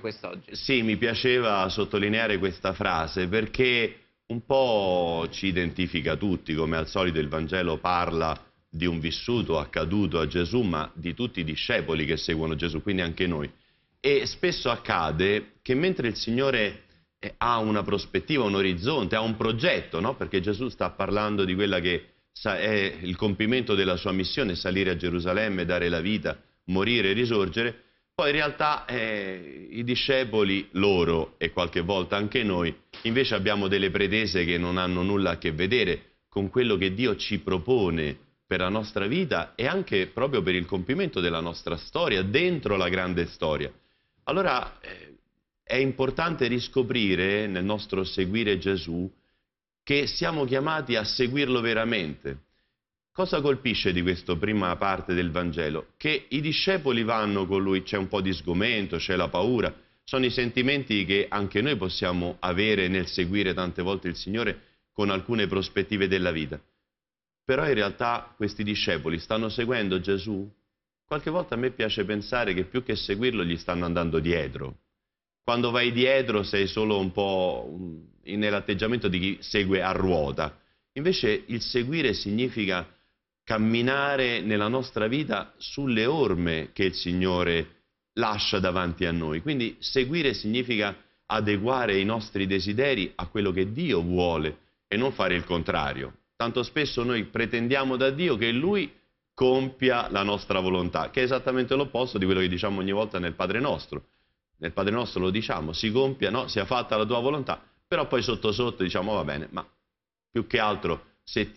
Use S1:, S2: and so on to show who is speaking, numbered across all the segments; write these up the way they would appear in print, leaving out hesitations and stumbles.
S1: quest'oggi.
S2: Sì, mi piaceva sottolineare questa frase perché un po' ci identifica tutti, come al solito il Vangelo parla di un vissuto accaduto a Gesù, ma di tutti i discepoli che seguono Gesù, quindi anche noi. E spesso accade che mentre il Signore ha una prospettiva, un orizzonte, ha un progetto, no? Perché Gesù sta parlando di quella che è il compimento della sua missione, salire a Gerusalemme, dare la vita, morire e risorgere. Poi in realtà i discepoli, loro e qualche volta anche noi, invece abbiamo delle pretese che non hanno nulla a che vedere con quello che Dio ci propone per la nostra vita e anche proprio per il compimento della nostra storia, dentro la grande storia. Allora è importante riscoprire nel nostro seguire Gesù che siamo chiamati a seguirlo veramente. Cosa colpisce di questa prima parte del Vangelo? Che i discepoli vanno con lui, c'è un po' di sgomento, c'è la paura, sono i sentimenti che anche noi possiamo avere nel seguire tante volte il Signore con alcune prospettive della vita. Però in realtà questi discepoli stanno seguendo Gesù? Qualche volta a me piace pensare che più che seguirlo gli stanno andando dietro. Quando vai dietro sei solo un po' nell'atteggiamento di chi segue a ruota. Invece il seguire significa camminare nella nostra vita sulle orme che il Signore lascia davanti a noi. Quindi seguire significa adeguare i nostri desideri a quello che Dio vuole e non fare il contrario. Tanto spesso noi pretendiamo da Dio che Lui compia la nostra volontà, che è esattamente l'opposto di quello che diciamo ogni volta nel Padre Nostro. Nel Padre Nostro lo diciamo, si compia, no? Sia fatta la tua volontà, però poi sotto sotto diciamo va bene, ma più che altro se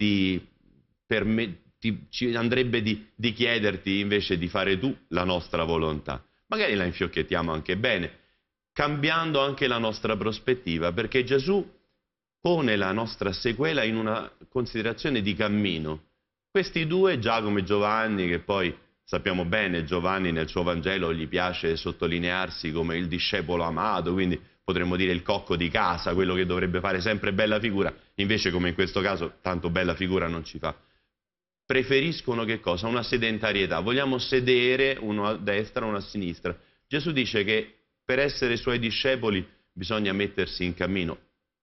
S2: ci andrebbe di chiederti invece di fare tu la nostra volontà. Magari la infiocchettiamo anche bene, cambiando anche la nostra prospettiva, perché Gesù pone la nostra sequela in una considerazione di cammino. Questi due, Giacomo e Giovanni, che poi sappiamo bene, Giovanni nel suo Vangelo gli piace sottolinearsi come il discepolo amato, quindi potremmo dire il cocco di casa, quello che dovrebbe fare sempre bella figura, invece come in questo caso tanto bella figura non ci fa. Preferiscono che cosa? Una sedentarietà. Vogliamo sedere uno a destra e uno a sinistra. Gesù dice che per essere suoi discepoli bisogna mettersi in cammino,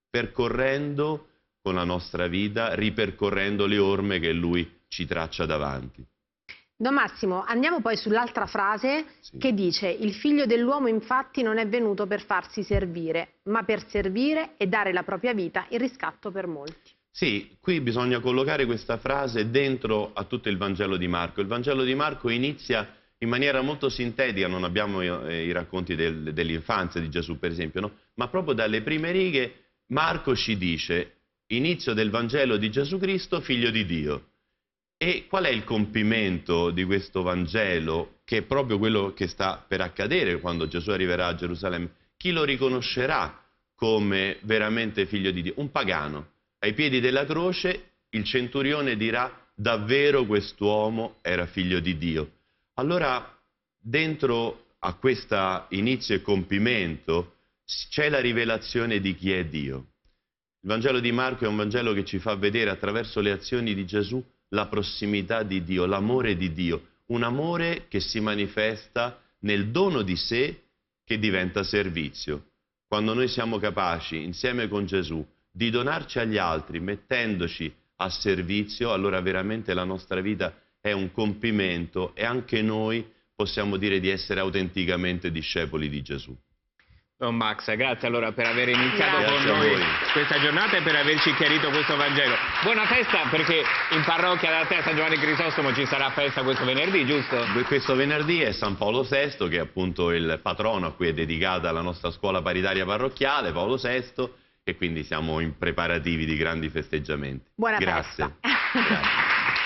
S2: percorrendo con la nostra vita, ripercorrendo le orme che Lui ci traccia davanti.
S3: Don Massimo, andiamo poi sull'altra frase che dice: il figlio dell'uomo infatti non è venuto per farsi servire, ma per servire e dare la propria vita in riscatto per molti.
S2: Sì, qui bisogna collocare questa frase dentro a tutto il Vangelo di Marco. Il Vangelo di Marco inizia in maniera molto sintetica, non abbiamo i racconti dell'infanzia di Gesù per esempio, no? Ma proprio dalle prime righe Marco ci dice: inizio del Vangelo di Gesù Cristo, figlio di Dio. E qual è il compimento di questo Vangelo, che è proprio quello che sta per accadere quando Gesù arriverà a Gerusalemme? Chi lo riconoscerà come veramente figlio di Dio? Un pagano. Ai piedi della croce il centurione dirà: davvero quest'uomo era figlio di Dio. Allora, dentro a questo inizio e compimento c'è la rivelazione di chi è Dio. Il Vangelo di Marco è un Vangelo che ci fa vedere attraverso le azioni di Gesù la prossimità di Dio, l'amore di Dio, un amore che si manifesta nel dono di sé che diventa servizio. Quando noi siamo capaci, insieme con Gesù, di donarci agli altri, mettendoci a servizio, allora veramente la nostra vita è un compimento e anche noi possiamo dire di essere autenticamente discepoli di Gesù.
S1: Don Max, grazie allora per aver iniziato con noi questa giornata e per averci chiarito questo Vangelo. Buona festa, perché in parrocchia da te, San Giovanni Crisostomo, ci sarà festa questo venerdì, giusto?
S2: Questo venerdì è San Paolo VI, che è appunto il patrono a cui è dedicata la nostra scuola paritaria parrocchiale, Paolo VI, e quindi siamo in preparativi di grandi festeggiamenti.
S3: Buona
S2: festa.
S3: Grazie.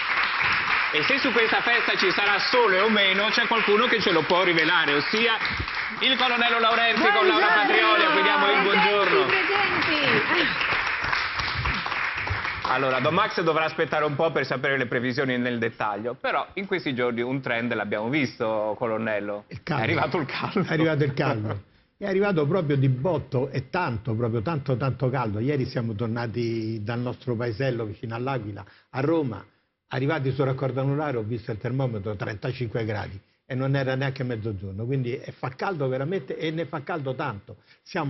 S1: E se su questa festa ci sarà sole o meno, c'è qualcuno che ce lo può rivelare, ossia il colonnello Laurenzi con Laura Patrioli, a cui diamo il buongiorno.
S3: Presenti.
S1: Allora, Don Max dovrà aspettare un po' per sapere le previsioni nel dettaglio, però in questi giorni un trend l'abbiamo visto, colonnello. È arrivato il caldo.
S4: È arrivato il caldo. È arrivato proprio di botto e tanto, proprio tanto caldo. Ieri siamo tornati dal nostro paesello vicino all'Aquila, a Roma. Arrivati sul raccordo anulare ho visto il termometro 35 gradi e non era neanche mezzogiorno, quindi fa caldo veramente e ne fa caldo tanto.